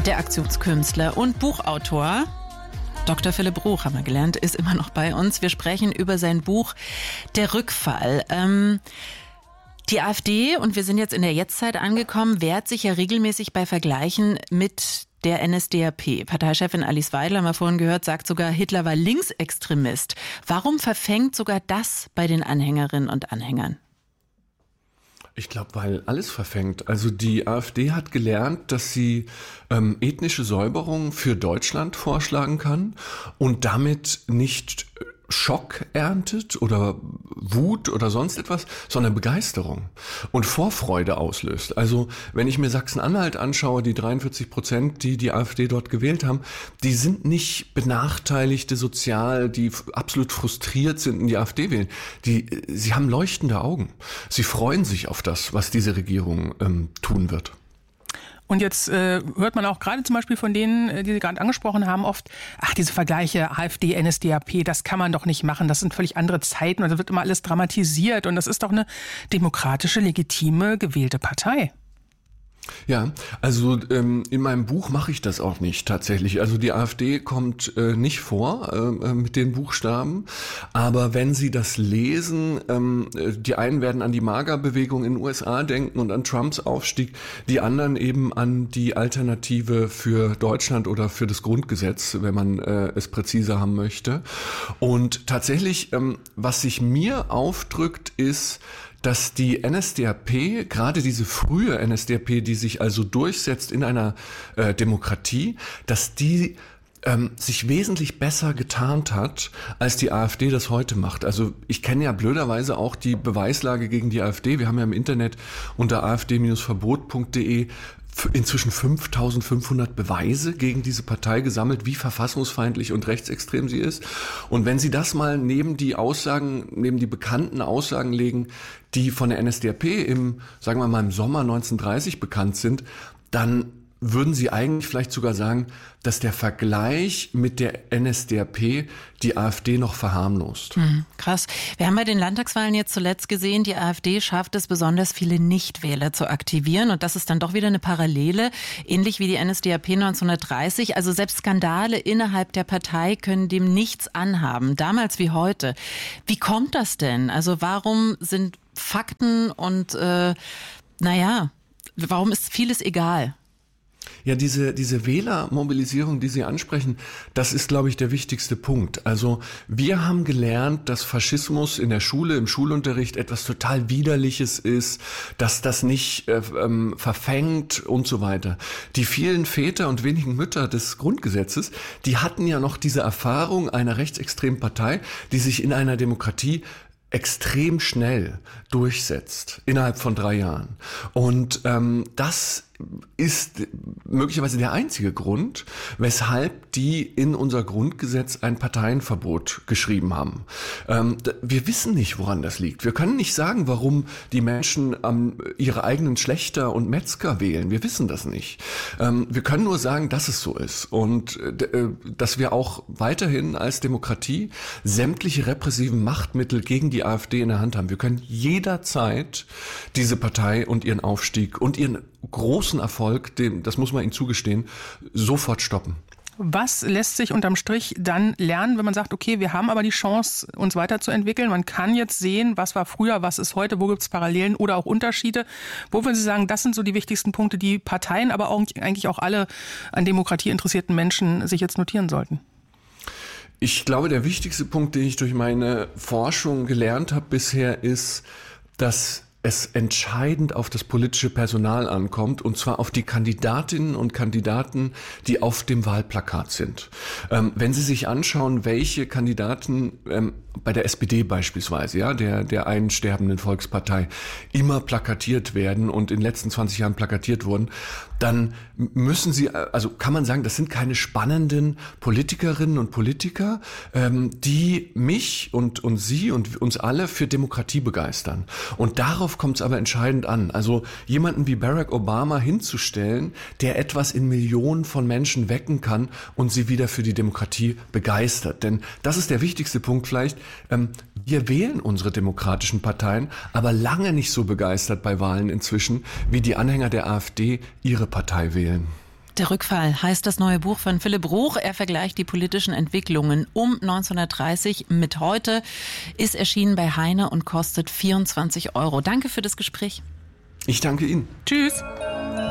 der Aktionskünstler und Buchautor. Dr. Philipp Ruch, haben wir gelernt, ist immer noch bei uns. Wir sprechen über sein Buch Der Rückfall. Die AfD, und wir sind jetzt in der Jetztzeit angekommen, wehrt sich ja regelmäßig bei Vergleichen mit der NSDAP. Parteichefin Alice Weidel, haben wir vorhin gehört, sagt sogar, Hitler war Linksextremist. Warum verfängt sogar das bei den Anhängerinnen und Anhängern? Ich glaube, weil alles verfängt. Also die AfD hat gelernt, dass sie ethnische Säuberung für Deutschland vorschlagen kann und damit nicht Schock erntet oder Wut oder sonst etwas, sondern Begeisterung und Vorfreude auslöst. Also wenn ich mir Sachsen-Anhalt anschaue, die 43%, die AfD dort gewählt haben, die sind nicht Benachteiligte sozial, die absolut frustriert sind und die AfD wählen. Sie haben leuchtende Augen. Sie freuen sich auf das, was diese Regierung tun wird. Und jetzt hört man auch gerade zum Beispiel von denen, die Sie gerade angesprochen haben, oft, diese Vergleiche AfD, NSDAP, das kann man doch nicht machen, das sind völlig andere Zeiten und da wird immer alles dramatisiert und das ist doch eine demokratische, legitime, gewählte Partei. Ja, also in meinem Buch mache ich das auch nicht tatsächlich. Also die AfD kommt nicht vor mit den Buchstaben, aber wenn Sie das lesen, die einen werden an die MAGA-Bewegung in den USA denken und an Trumps Aufstieg, die anderen eben an die Alternative für Deutschland oder für das Grundgesetz, wenn man es präziser haben möchte. Und tatsächlich, was sich mir aufdrückt, ist, dass die NSDAP, gerade diese frühe NSDAP, die sich also durchsetzt in einer Demokratie, dass die sich wesentlich besser getarnt hat, als die AfD das heute macht. Also ich kenne ja blöderweise auch die Beweislage gegen die AfD. Wir haben ja im Internet unter afd-verbot.de inzwischen 5.500 Beweise gegen diese Partei gesammelt, wie verfassungsfeindlich und rechtsextrem sie ist. Und wenn Sie das mal neben die bekannten Aussagen legen, die von der NSDAP sagen wir mal, im Sommer 1930 bekannt sind, dann würden Sie eigentlich vielleicht sogar sagen, dass der Vergleich mit der NSDAP die AfD noch verharmlost. Krass. Wir haben bei den Landtagswahlen jetzt zuletzt gesehen, die AfD schafft es, besonders viele Nichtwähler zu aktivieren. Und das ist dann doch wieder eine Parallele, ähnlich wie die NSDAP 1930. Also selbst Skandale innerhalb der Partei können dem nichts anhaben, damals wie heute. Wie kommt das denn? Also warum sind Fakten und warum ist vieles egal? Ja, diese Wählermobilisierung, die Sie ansprechen, das ist, glaube ich, der wichtigste Punkt. Also wir haben gelernt, dass Faschismus in der Schule, im Schulunterricht etwas total Widerliches ist, dass das nicht verfängt und so weiter. Die vielen Väter und wenigen Mütter des Grundgesetzes, die hatten ja noch diese Erfahrung einer rechtsextremen Partei, die sich in einer Demokratie extrem schnell durchsetzt, innerhalb von 3 Jahren. Und das ist möglicherweise der einzige Grund, weshalb die in unser Grundgesetz ein Parteienverbot geschrieben haben. Wir wissen nicht, woran das liegt. Wir können nicht sagen, warum die Menschen ihre eigenen Schlächter und Metzger wählen. Wir wissen das nicht. Wir können nur sagen, dass es so ist und dass wir auch weiterhin als Demokratie sämtliche repressiven Machtmittel gegen die AfD in der Hand haben. Wir können jederzeit diese Partei und ihren Aufstieg und ihren großen Erfolg, das muss man ihnen zugestehen, sofort stoppen. Was lässt sich unterm Strich dann lernen, wenn man sagt, okay, wir haben aber die Chance, uns weiterzuentwickeln. Man kann jetzt sehen, was war früher, was ist heute, wo gibt es Parallelen oder auch Unterschiede. Wo würden Sie sagen, das sind so die wichtigsten Punkte, die Parteien, aber auch, eigentlich auch alle an Demokratie interessierten Menschen sich jetzt notieren sollten? Ich glaube, der wichtigste Punkt, den ich durch meine Forschung gelernt habe bisher, ist, dass es entscheidend auf das politische Personal ankommt, und zwar auf die Kandidatinnen und Kandidaten, die auf dem Wahlplakat sind. Wenn Sie sich anschauen, welche Kandidaten bei der SPD beispielsweise, ja, der einsterbenden Volkspartei, immer plakatiert werden und in den letzten 20 Jahren plakatiert wurden, dann kann man sagen, das sind keine spannenden Politikerinnen und Politiker, die mich und Sie und uns alle für Demokratie begeistern. Und darauf kommt es aber entscheidend an. Also jemanden wie Barack Obama hinzustellen, der etwas in Millionen von Menschen wecken kann und sie wieder für die Demokratie begeistert. Denn das ist der wichtigste Punkt vielleicht. Wir wählen unsere demokratischen Parteien, aber lange nicht so begeistert bei Wahlen inzwischen, wie die Anhänger der AfD ihre Partei wählen. Der Rückfall heißt das neue Buch von Philipp Bruch. Er vergleicht die politischen Entwicklungen um 1930 mit heute. Ist erschienen bei Heine und kostet 24 €. Danke für das Gespräch. Ich danke Ihnen. Tschüss.